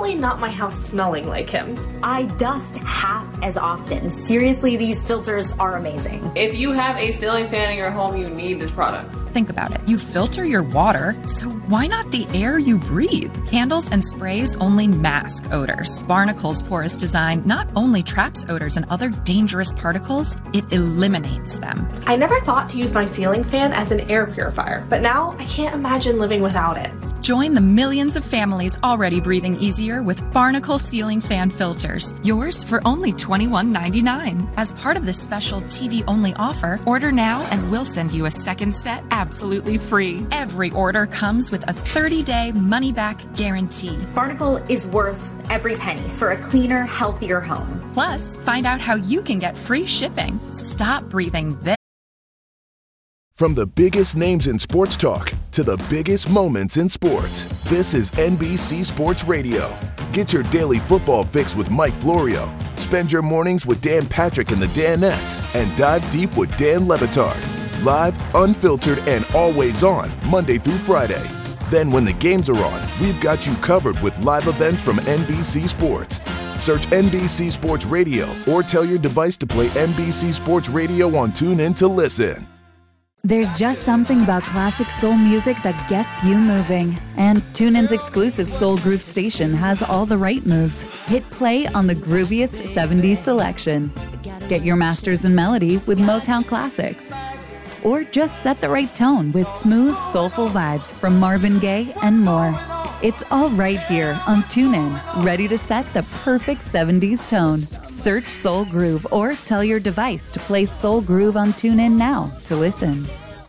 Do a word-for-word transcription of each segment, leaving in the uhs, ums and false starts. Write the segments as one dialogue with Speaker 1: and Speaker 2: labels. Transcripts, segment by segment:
Speaker 1: definitely not my house smelling like him.
Speaker 2: I dust half as often. Seriously, these filters are amazing.
Speaker 3: If you have a ceiling fan in your home, you need this product.
Speaker 4: Think about it. You filter your water, so why not the air you breathe? Candles and sprays only mask odors. Barnacle's porous design not only traps odors and other dangerous particles, it eliminates them.
Speaker 1: I never thought to use my ceiling fan as an air purifier, but now I can't imagine living without it.
Speaker 4: Join the millions of families already breathing easier with Barnacle ceiling fan filters. Yours for only twenty-one ninety-nine. As part of this special T V-only offer, order now and we'll send you a second set absolutely free. Every order comes with a thirty-day money-back guarantee.
Speaker 2: Barnacle is worth every penny for a cleaner, healthier home.
Speaker 4: Plus, find out how you can get free shipping. Stop breathing this.
Speaker 5: From the biggest names in sports talk to the biggest moments in sports, this is N B C Sports Radio. Get your daily football fix with Mike Florio. Spend your mornings with Dan Patrick and the Danettes, and dive deep with Dan Le Batard. Live, unfiltered, and always on, Monday through Friday. Then when the games are on, we've got you covered with live events from N B C Sports. Search N B C Sports Radio or tell your device to play N B C Sports Radio on TuneIn to listen.
Speaker 6: There's just something about classic soul music that gets you moving. And TuneIn's exclusive Soul Groove station has all the right moves. Hit play on the grooviest seventies selection. Get your masters in melody with Motown classics. Or just set the right tone with smooth, soulful vibes from Marvin Gaye and more. It's all right here on TuneIn, ready to set the perfect seventies tone. Search Soul Groove or tell your device to play Soul Groove on TuneIn now to listen.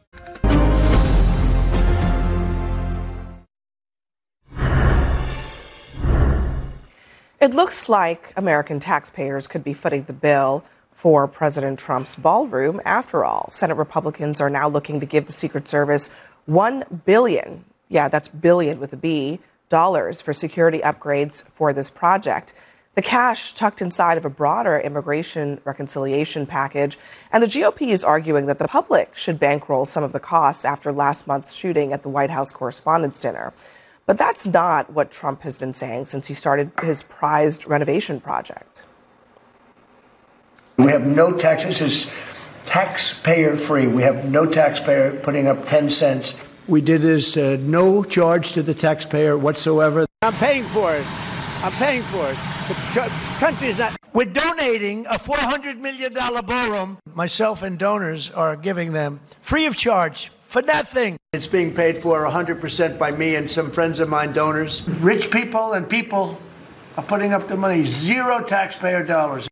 Speaker 7: It looks like American taxpayers could be footing the bill for President Trump's ballroom. After all, Senate Republicans are now looking to give the Secret Service one billion dollars, yeah, that's billion with a B, dollars for security upgrades for this project. The cash tucked inside of a broader immigration reconciliation package, and the G O P is arguing that the public should bankroll some of the costs after last month's shooting at the White House Correspondents' Dinner. But that's not what Trump has been saying since he started his prized renovation project.
Speaker 8: We have no taxes. This is taxpayer-free. We have no taxpayer putting up ten cents.
Speaker 9: We did this, uh, no charge to the taxpayer whatsoever.
Speaker 10: I'm paying for it. I'm paying for it. The country's not.
Speaker 9: We're donating a four hundred million dollars ballroom. Myself and donors are giving them free of charge for nothing.
Speaker 8: It's being paid for one hundred percent by me and some friends of mine, donors. Rich people and people are putting up the money. Zero taxpayer dollars.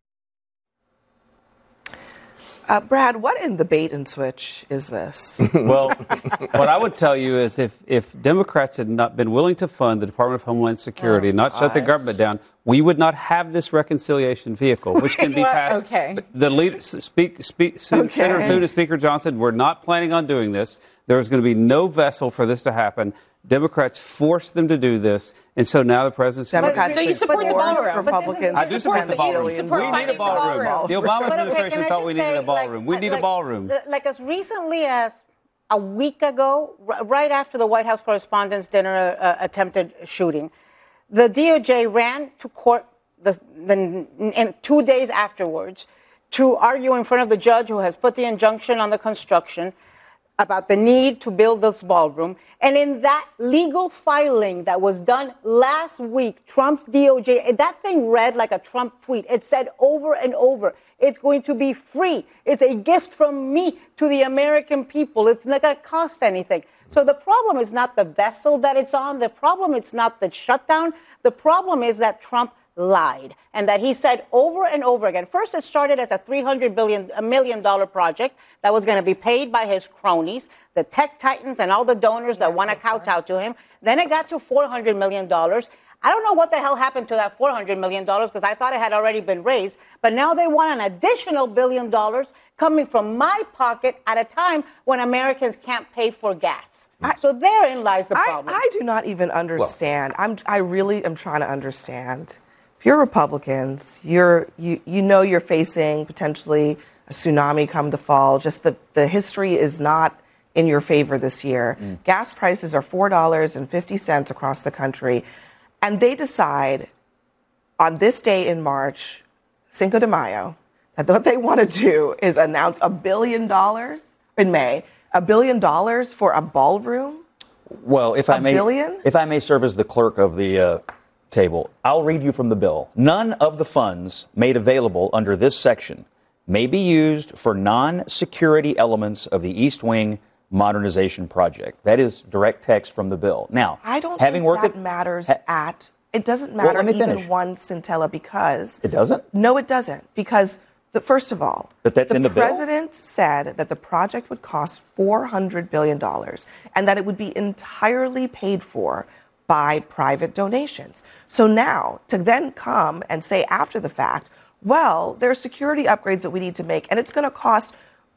Speaker 7: Uh, Brad, what in the bait and switch is this?
Speaker 11: Well, what I would tell you is if, if Democrats had not been willing to fund the Department of Homeland Security, oh, not gosh. shut the government down, we would not have this reconciliation vehicle, which can be passed.
Speaker 7: Okay.
Speaker 11: The leader, speak, speak, okay. Senator Thune and Speaker Johnson, we're not planning on doing this. There's going to be no vessel for this to happen. Democrats forced them to do this, and so now the president's...
Speaker 7: Democrats
Speaker 12: so you support the ballroom.
Speaker 7: Republicans.
Speaker 11: I do support the ballroom. We need a ballroom. The Obama administration thought we needed a ballroom. We need a ballroom.
Speaker 12: Like as recently as a week ago, right after the White House Correspondents' Dinner uh, attempted shooting, the D O J ran to court the, the, in two days afterwards to argue in front of the judge who has put the injunction on the construction about the need to build this ballroom. And in that legal filing that was done last week, Trump's D O J, that thing read like a Trump tweet. It said over and over, it's going to be free. It's a gift from me to the American people. It's not going to cost anything. So the problem is not the vessel that it's on. The problem is not the shutdown. The problem is that Trump lied and that he said over and over again. First, it started as a three hundred billion, a million dollar project that was going to be paid by his cronies, the tech titans and all the donors that want to kowtow to him. Then it got to four hundred million dollars. I don't know what the hell happened to that four hundred million dollars because I thought it had already been raised. But now they want an additional billion dollars coming from my pocket at a time when Americans can't pay for gas. I, so therein lies the problem.
Speaker 7: I, I do not even understand. Well, I'm, I really am trying to understand. If you're Republicans, you're, you, you know you're facing potentially a tsunami come the fall. Just the, the history is not in your favor this year. Mm. Gas prices are four dollars and fifty cents across the country. and they decide on this day in March, Cinco de Mayo, that what they want to do is announce a billion dollars in May, a billion dollars for a ballroom.
Speaker 13: Well, if I
Speaker 7: A
Speaker 13: may,
Speaker 7: billion?
Speaker 13: if I may serve as the clerk of the uh, table, I'll read you from the bill. None of the funds made available under this section may be used for non-security elements of the East Wing modernization project. That is direct text from the bill. Now,
Speaker 7: I don't
Speaker 13: having
Speaker 7: think
Speaker 13: worked
Speaker 7: that
Speaker 13: at,
Speaker 7: matters
Speaker 13: ha-
Speaker 7: at, it doesn't
Speaker 13: Well,
Speaker 7: matter
Speaker 13: let me
Speaker 7: even
Speaker 13: finish.
Speaker 7: one scintilla because.
Speaker 13: It doesn't?
Speaker 7: No, it doesn't. Because, the, first of all,
Speaker 13: But that's
Speaker 7: the
Speaker 13: in the bill?
Speaker 7: president said that the project would cost four hundred billion dollars and that it would be entirely paid for by private donations. So now, to then come and say after the fact, well, there are security upgrades that we need to make, and it's going to cost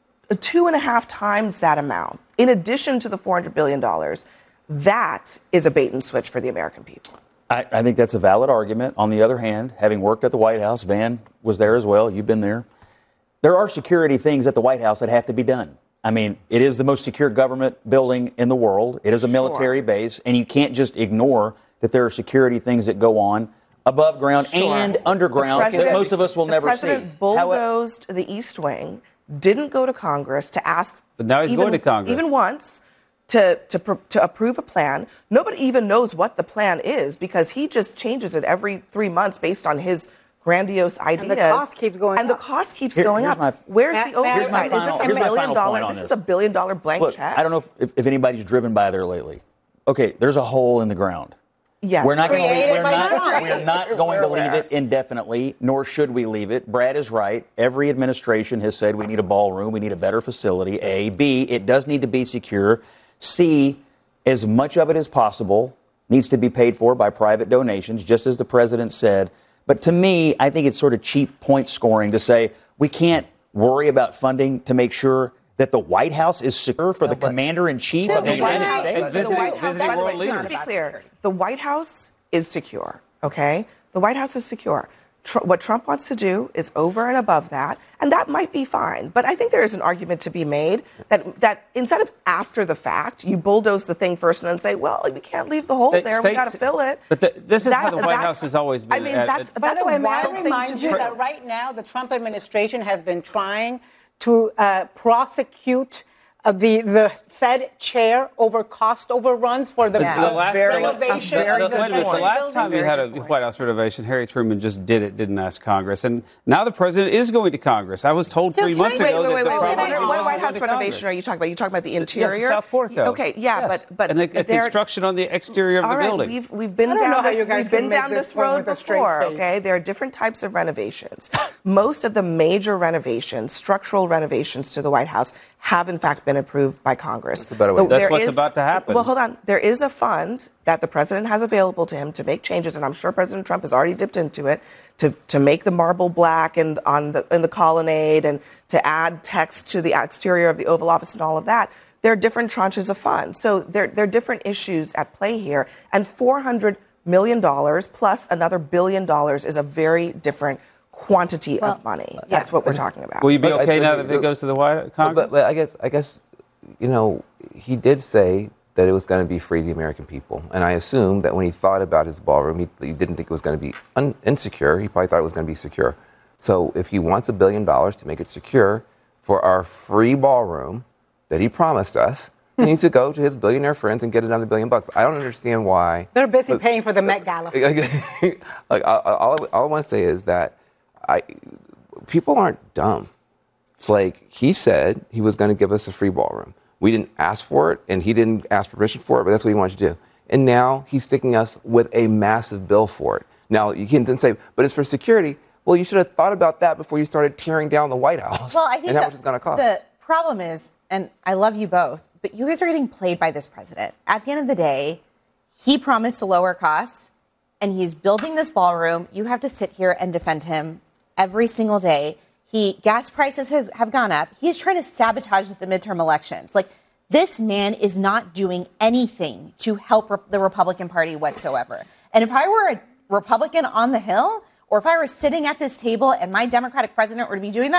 Speaker 7: two and a half times that amount, in addition to the four hundred billion dollars, that is a bait and switch for the American people.
Speaker 13: I, I think that's a valid argument. On the other hand, having worked at the White House, Van was there as well. You've been there. There are security things at the White House that have to be done. I mean, it is the most secure government building in the world. It is a military
Speaker 7: Sure.
Speaker 13: base, and you can't just ignore that there are security things that go on above ground
Speaker 7: Sure.
Speaker 13: and underground
Speaker 7: The
Speaker 13: that most of us will
Speaker 7: the
Speaker 13: never
Speaker 7: president
Speaker 13: see.
Speaker 7: bulldozed the East Wing, didn't go to Congress to ask.
Speaker 11: But now he's
Speaker 7: even,
Speaker 11: going to Congress.
Speaker 7: Even once to, to, pr- to approve a plan. Nobody even knows what the plan is because he just changes it every three months based on his grandiose ideas.
Speaker 12: And the cost keeps going
Speaker 7: And
Speaker 12: up.
Speaker 7: the cost keeps
Speaker 13: Here-
Speaker 7: going
Speaker 13: here's
Speaker 7: up.
Speaker 13: my-
Speaker 7: Where's
Speaker 12: Matt-
Speaker 7: the
Speaker 12: Matt-
Speaker 13: Here's my
Speaker 7: oversight? Is
Speaker 13: final-
Speaker 7: this a
Speaker 13: here's my
Speaker 7: billion
Speaker 13: final
Speaker 7: dollar?
Speaker 13: point on
Speaker 7: This is
Speaker 13: this.
Speaker 7: a billion dollar blank
Speaker 13: Look,
Speaker 7: check.
Speaker 13: I don't know if, if, if anybody's driven by there lately. Okay, there's a hole in the ground.
Speaker 7: Yes,
Speaker 13: We're not going to leave,
Speaker 12: Created
Speaker 13: we're
Speaker 12: by
Speaker 13: not,
Speaker 12: Trump.
Speaker 13: we're not going to leave it indefinitely, nor should we leave it. Brad is right. Every administration has said we need a ballroom, we need a better facility. A, B, it does need to be secure. C, as much of it as possible needs to be paid for by private donations, just as the president said. But to me, I think it's sort of cheap point scoring to say we can't worry about funding to make sure that the White House is secure for the commander in chief
Speaker 7: So
Speaker 13: of the
Speaker 7: the White
Speaker 13: United
Speaker 7: House-
Speaker 13: States.
Speaker 7: so the White House-
Speaker 11: visiting
Speaker 7: by the
Speaker 11: world
Speaker 7: way, just
Speaker 11: leaders.
Speaker 7: to be clear, the White House is secure, okay? The White House is secure. Tr- what Trump wants to do is over and above that, and that might be fine. But I think there is an argument to be made that that instead of after the fact, you bulldoze the thing first and then say, well, we can't leave the hole
Speaker 11: State-
Speaker 7: there. we
Speaker 11: state-
Speaker 7: got to fill it.
Speaker 11: But the, this is how
Speaker 7: That-
Speaker 11: the White
Speaker 7: that's-
Speaker 11: House has always been.
Speaker 7: I mean,
Speaker 11: at-
Speaker 7: that's
Speaker 11: at-
Speaker 12: By
Speaker 7: that's
Speaker 12: the way,
Speaker 7: a
Speaker 12: may I
Speaker 7: wild thing
Speaker 12: remind
Speaker 7: to
Speaker 12: you
Speaker 7: do.
Speaker 12: that right now the Trump administration has been trying to uh, prosecute uh, the the Fed chair over cost overruns for the,
Speaker 11: The
Speaker 12: uh,
Speaker 11: last-
Speaker 12: renovation.
Speaker 11: the- the-
Speaker 7: good
Speaker 11: wait a minute, the
Speaker 7: point.
Speaker 11: last time we
Speaker 7: Very
Speaker 11: had a
Speaker 7: good point.
Speaker 11: White House renovation, Harry Truman just did it, didn't ask Congress. And now the president is going to Congress. I was told
Speaker 7: So
Speaker 11: three
Speaker 7: can
Speaker 11: months
Speaker 7: I-
Speaker 11: ago
Speaker 7: wait, wait,
Speaker 11: that
Speaker 7: wait,
Speaker 11: the
Speaker 7: wait,
Speaker 11: problem
Speaker 7: wait,
Speaker 11: was
Speaker 7: What
Speaker 11: going
Speaker 7: White
Speaker 11: to
Speaker 7: House
Speaker 11: Congress.
Speaker 7: renovation are you talking about? You talking about the
Speaker 11: Yes,
Speaker 7: interior?
Speaker 11: the South Portico.
Speaker 7: Okay, yeah,
Speaker 11: Yes.
Speaker 7: but but
Speaker 11: and the, the
Speaker 7: there-
Speaker 11: construction on the exterior of
Speaker 7: All
Speaker 11: the
Speaker 7: right,
Speaker 11: building.
Speaker 7: we've we've been
Speaker 12: I don't know
Speaker 7: down
Speaker 12: how
Speaker 7: this
Speaker 12: you guys
Speaker 7: we've been
Speaker 12: can make
Speaker 7: down
Speaker 12: this
Speaker 7: this
Speaker 12: point
Speaker 7: road
Speaker 12: with a straight
Speaker 7: before.
Speaker 12: face.
Speaker 7: Okay, there are different types of renovations. Most of the major renovations, structural renovations to the White House, have in fact been approved by Congress.
Speaker 11: That's a better way.
Speaker 7: Though
Speaker 11: That's
Speaker 7: there
Speaker 11: what's
Speaker 7: is-
Speaker 11: about to happen.
Speaker 7: Well, hold on. There is a fund that the president has available to him to make changes, and I'm sure President Trump has already dipped into it to to make the marble black and on the in the colonnade and to add text to the exterior of the Oval Office and all of that. There are different tranches of funds. So there, there are different issues at play here. And four hundred million dollars plus another billion dollars is a very different quantity of money. That's
Speaker 14: yes.
Speaker 7: what we're talking about.
Speaker 11: Will you be
Speaker 14: But I-
Speaker 11: okay now
Speaker 14: but-
Speaker 11: that it goes to the White
Speaker 14: But,
Speaker 11: Congress?
Speaker 14: but I guess I guess you know he did say that it was going to be free to the American people, and I assume that when he thought about his ballroom, he, he didn't think it was going to be un- insecure. He probably thought it was going to be secure. So if he wants a billion dollars to make it secure for our free ballroom that he promised us, he needs to go to his billionaire friends and get another billion bucks. I don't understand why.
Speaker 12: They're busy paying for the Met Gala.
Speaker 14: like I, I, all, all I want to say is that I people aren't dumb. It's like he said he was going to give us a free ballroom. We didn't ask for it, and he didn't ask permission for it, but that's what he wanted to do. And now he's sticking us with a massive bill for it. Now you can then say, but it's for security. Well, you should have thought about that before you started tearing down the White House.
Speaker 15: Well, I think
Speaker 14: and how
Speaker 15: that
Speaker 14: much it's going to cost.
Speaker 15: The problem is, and I love you both, but you guys are getting played by this president. At the end of the day, he promised to lower costs, and he's building this ballroom. You have to sit here and defend him every single day. He gas prices has, have gone up. He's trying to sabotage the midterm elections. Like, this man is not doing anything to help re- the Republican Party whatsoever. And if I were a Republican on the Hill, or if I were sitting at this table and my Democratic president were to be doing that,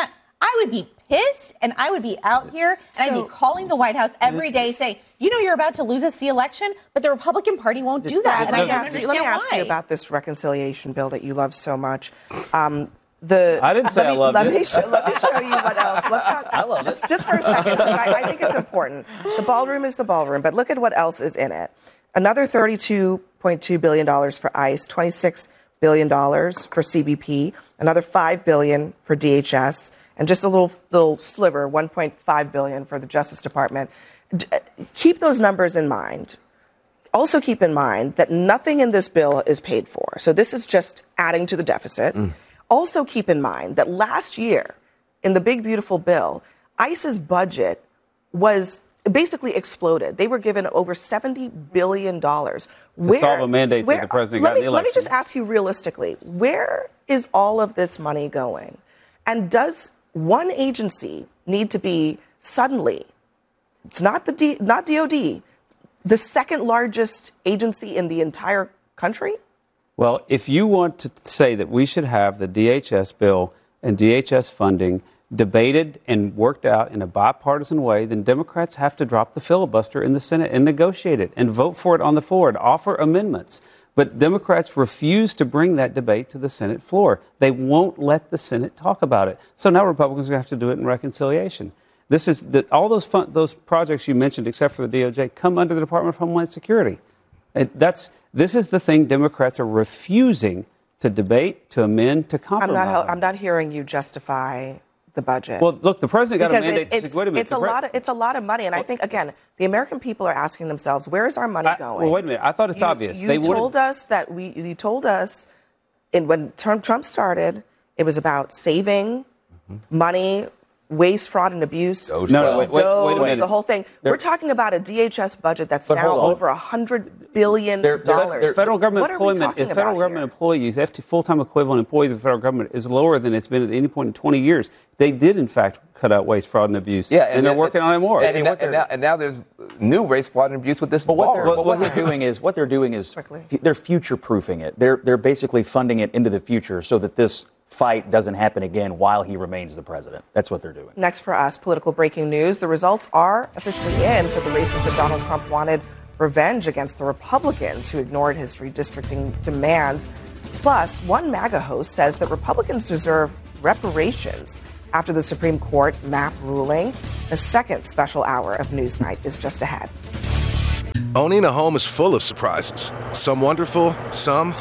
Speaker 15: I would be pissed, and I would be out here, and so, I'd be calling the White House every day saying, you know, you're about to lose us the election, but the Republican Party won't do that. And I don't understand
Speaker 7: Let me ask
Speaker 15: why.
Speaker 7: you about this reconciliation bill that you love so much. Um, the
Speaker 11: I didn't say
Speaker 7: me,
Speaker 11: I loved
Speaker 7: let
Speaker 11: it.
Speaker 7: Me show, let me show you what else. Let's talk. I love just, it. Just for a second, I, I think it's important. The ballroom is the ballroom, but look at what else is in it. Another thirty-two point two billion dollars for ICE, twenty-six billion dollars for C B P, another five billion dollars for D H S, and just a little little sliver, one point five billion dollars for the Justice Department. D- keep those numbers in mind. Also keep in mind that nothing in this bill is paid for. So this is just adding to the deficit. Mm. Also keep in mind that last year, in the big, beautiful bill, ICE's budget was basically exploded. They were given over seventy billion dollars.
Speaker 11: To where, solve a mandate where, that the president
Speaker 7: let
Speaker 11: got
Speaker 7: me,
Speaker 11: in the election.
Speaker 7: Let me just ask you realistically, where is all of this money going? And does one agency need to be suddenly, it's not the D, not D O D, the second largest agency in the entire country?
Speaker 11: Well, if you want to say that we should have the D H S bill and D H S funding debated and worked out in a bipartisan way, then Democrats have to drop the filibuster in the Senate and negotiate it and vote for it on the floor and offer amendments. But Democrats refuse to bring that debate to the Senate floor. They won't let the Senate talk about it. So now Republicans are going to have to do it in reconciliation. This is the, all those fun, those projects you mentioned, except for the D O J, come under the Department of Homeland Security. And that's this is the thing Democrats are refusing to debate, to amend, to compromise.
Speaker 7: I'm not. I'm not hearing you justify the budget.
Speaker 11: Well, look, the president got
Speaker 7: because
Speaker 11: a mandate.
Speaker 7: It, it's,
Speaker 11: to, wait a minute,
Speaker 7: it's a pre- lot. Of, it's a lot of money, and I think again, the American people are asking themselves, "Where is our money
Speaker 11: I,
Speaker 7: going?"
Speaker 11: Well, wait a minute. I thought it's
Speaker 7: you,
Speaker 11: obvious.
Speaker 7: You
Speaker 11: they
Speaker 7: told
Speaker 11: wanted...
Speaker 7: us that we. You told us, in, when Trump, Trump started, it was about saving mm-hmm. money. Waste, fraud, and abuse.
Speaker 11: No, no, wait, wait, wait a minute.
Speaker 7: The whole thing.
Speaker 11: They're,
Speaker 7: We're talking about a D H S budget that's
Speaker 11: but
Speaker 7: now over a hundred billion dollars.
Speaker 11: Their federal government
Speaker 7: what
Speaker 11: employment, if federal government here? employees, full-time equivalent employees of the federal government, is lower than it's been at any point in twenty years. They did, in fact, cut out waste, fraud, and abuse.
Speaker 14: Yeah,
Speaker 11: and,
Speaker 14: and
Speaker 11: they're working on it more.
Speaker 14: And, and, and, now, and now there's new waste, fraud, and abuse with this.
Speaker 13: But what, they're,
Speaker 14: but
Speaker 13: but what they're doing is what they're doing is they're future-proofing it. They're they're basically funding it into the future so that this fight doesn't happen again while he remains the president. That's what they're doing.
Speaker 7: Next for us, political breaking news. The results are officially in for the races that Donald Trump wanted revenge against the Republicans who ignored his redistricting demands. Plus, one MAGA host says that Republicans deserve reparations after the Supreme Court map ruling. The second special hour of Newsnight is just ahead.
Speaker 5: Owning a home is full of surprises. Some wonderful, some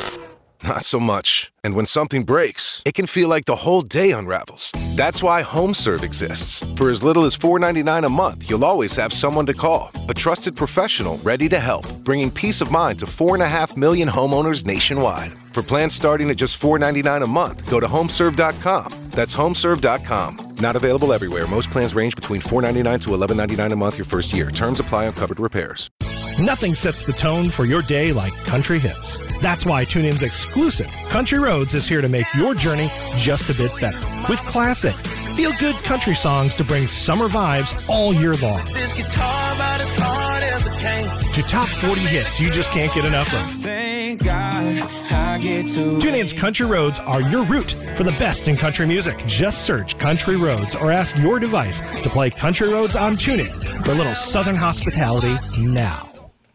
Speaker 5: not so much. And when something breaks, it can feel like the whole day unravels. That's why HomeServe exists. For as little as four dollars and ninety-nine cents a month, you'll always have someone to call. A trusted professional ready to help, bringing peace of mind to four point five million homeowners nationwide. For plans starting at just four dollars and ninety-nine cents a month, go to homeserve dot com. That's homeserve dot com. Not available everywhere. Most plans range between four dollars and ninety-nine cents to eleven dollars and ninety-nine cents a month your first year. Terms apply on covered repairs.
Speaker 16: Nothing sets the tone for your day like country hits. That's why TuneIn's exclusive Country Roads is here to make your journey just a bit better. With classic, feel-good country songs to bring summer vibes all year long. This guitar about as hard as it can. To top forty hits you just can't get enough of. Thank God I get to TuneIn's Country Roads are your route for the best in country music. Just search Country Roads or ask your device to play Country Roads on TuneIn for a little southern hospitality now.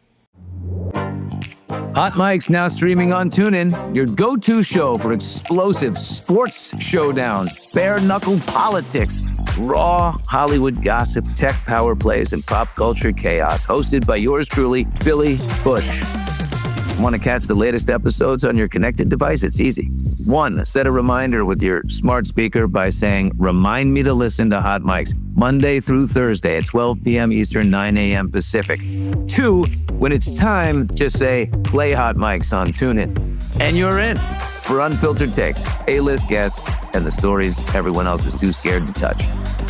Speaker 17: Hot Mike's now streaming on TuneIn, your go-to show for explosive sports showdowns, bare-knuckle politics, raw Hollywood gossip, tech power plays, and pop culture chaos. Hosted by yours truly, Billy Bush. Want to catch the latest episodes on your connected device? It's easy. One, set a reminder with your smart speaker by saying, remind me to listen to Hot Mike's Monday through Thursday at twelve p.m. Eastern, nine a.m. Pacific. Two, when it's time, just say, play Hot Mike's on TuneIn. And you're in for unfiltered takes, A-list guests, and the stories everyone else is too scared to touch.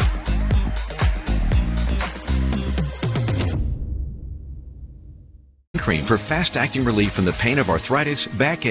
Speaker 18: Cream for fast-acting relief from the pain of arthritis, backaches,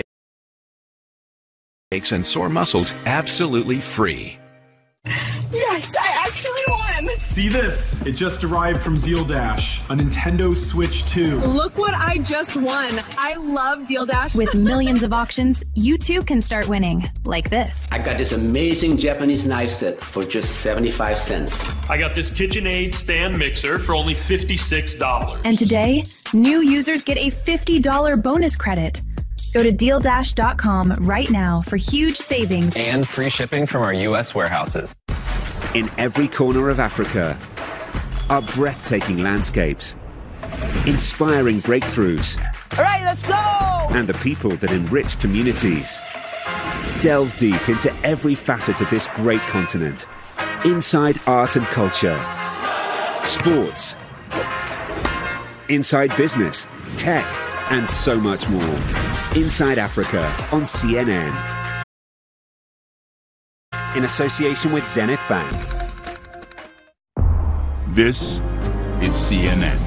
Speaker 18: and sore muscles, absolutely free.
Speaker 19: Yes, I actually won! See this? It just arrived from Deal Dash, a Nintendo Switch two.
Speaker 20: Look what I just won. I love Deal Dash.
Speaker 21: With millions of auctions, you too can start winning, like this.
Speaker 22: I got this amazing Japanese knife set for just seventy-five cents.
Speaker 23: I got this KitchenAid stand mixer for only fifty-six dollars.
Speaker 21: And today, new users get a fifty dollars bonus credit. Go to deal dash dot com right now for huge savings
Speaker 24: and free shipping from our U S warehouses.
Speaker 25: In every corner of Africa are breathtaking landscapes, inspiring breakthroughs,
Speaker 26: all right, let's go!
Speaker 25: And the people that enrich communities. Delve deep into every facet of this great continent, inside art and culture, sports, inside business, tech, and so much more. Inside Africa on C N N. In association with Zenith Bank.
Speaker 27: This is C N N.